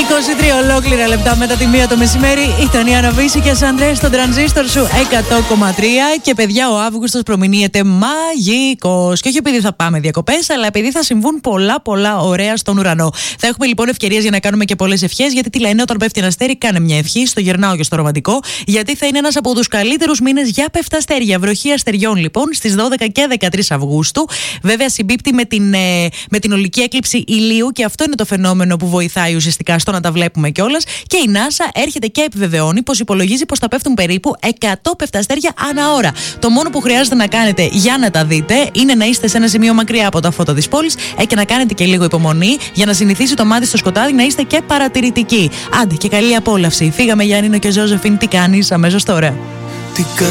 23 ολόκληρα λεπτά μετά τη 1 το μεσημέρι. Ήταν η Αναβίση και Σαντρέ στον τρανζίστορ σου 100,3. Και παιδιά, ο Αύγουστος προμηνύεται μαγικός. Και όχι επειδή θα πάμε διακοπές, αλλά επειδή θα συμβούν πολλά ωραία στον ουρανό. Θα έχουμε λοιπόν ευκαιρίες για να κάνουμε και πολλές ευχές. Γιατί τι λένε, όταν πέφτει ένα αστέρι, κάνε μια ευχή. Στο γερνάω και στο ρομαντικό. Γιατί θα είναι ένας από τους καλύτερους μήνες για πεφταστέρια. Βροχή αστεριών λοιπόν στις 12 και 13 Αυγούστου. Βέβαια συμπίπτει με την ολική έκλειψη ηλίου και αυτό είναι το φαινόμενο που βοηθάει ουσιαστικά στο να τα βλέπουμε κιόλας. Και η NASA έρχεται και επιβεβαιώνει πως υπολογίζει πως θα πέφτουν περίπου 100 πεφταστέρια ανά ώρα. Το μόνο που χρειάζεται να κάνετε για να τα δείτε είναι να είστε σε ένα σημείο μακριά από τα φώτα της πόλης και να κάνετε και λίγο υπομονή για να συνηθίσει το μάτι στο σκοτάδι, να είστε και παρατηρητικοί. Άντε και καλή απόλαυση. Φύγαμε Γιάννηνο και Ζώζεφιν. Τι κάνεις αμέσως τώρα?